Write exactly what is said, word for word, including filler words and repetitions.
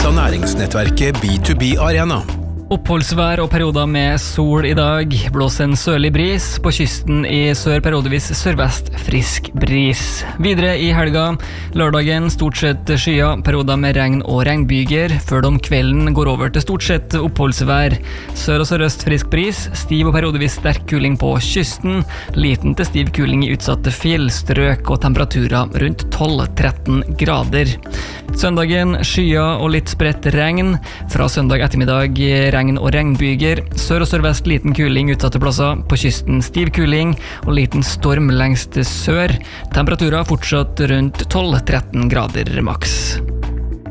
av næringsnettverket B to B Arena. Oppholdsvær og perioder med sol i dag. Blåser en sørlig bris. På kysten i sør periodevis sørvest frisk bris. Videre i helga, lørdagen stort sett skyer, perioder med regn og regnbyger, før det om kvelden går over til stort sett oppholdsvær. Sør og sørøst frisk bris, stiv og periodevis sterk kuling på kysten, liten til stiv kuling i utsatte fjellstrøk og temperaturer rundt tolv til tretten grader. Søndagen skyer og litt spredt regn. Fra søndag ettermiddag regn og regnbyger. Sør og sørvest liten kuling utsatte plasser. På kysten stiv kuling og liten storm lengst sør. Temperaturer fortsatt rundt tolv til tretten grader maks.